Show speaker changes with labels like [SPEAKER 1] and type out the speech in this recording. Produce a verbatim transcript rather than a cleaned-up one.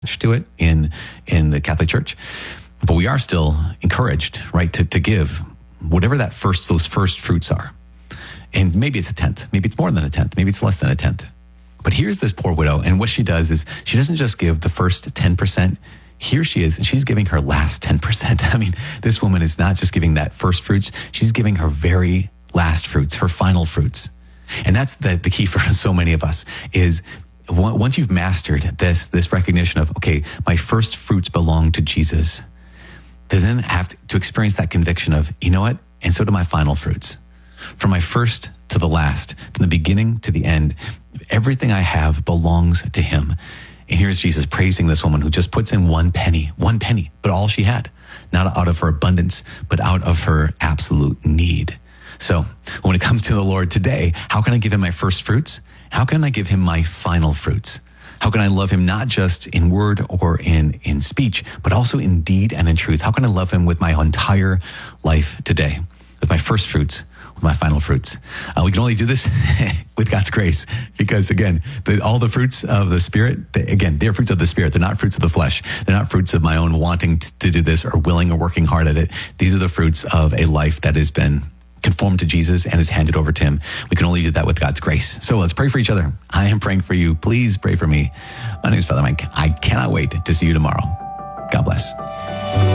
[SPEAKER 1] to it in in the Catholic Church, but we are still encouraged, right, to, to give whatever that first those first fruits are. And maybe it's a tenth, maybe it's more than a tenth, maybe it's less than a tenth. But here's this poor widow, and what she does is she doesn't just give the first ten percent. Here she is, and she's giving her last ten percent. I mean, this woman is not just giving that first fruits, she's giving her very last fruits, her final fruits. And that's the, the key for so many of us is once you've mastered this, this recognition of, okay, my first fruits belong to Jesus, to then have to, to experience that conviction of, you know what? And so do my final fruits. From my first to the last, from the beginning to the end, everything I have belongs to him. And here's Jesus praising this woman who just puts in one penny, one penny, but all she had, not out of her abundance, but out of her absolute need. So when it comes to the Lord today, how can I give him my first fruits? How can I give him my final fruits? How can I love him not just in word or in, in speech, but also in deed and in truth? How can I love him with my entire life today? With my first fruits, with my final fruits. Uh, we can only do this with God's grace because, again, the, all the fruits of the Spirit, they, again, they're fruits of the Spirit. They're not fruits of the flesh. They're not fruits of my own wanting to, to do this or willing or working hard at it. These are the fruits of a life that has been conformed to Jesus and is handed over to him. We can only do that with God's grace. So let's pray for each other. I am praying for you. Please pray for me. My name is Father Mike. I cannot wait to see you tomorrow. God bless.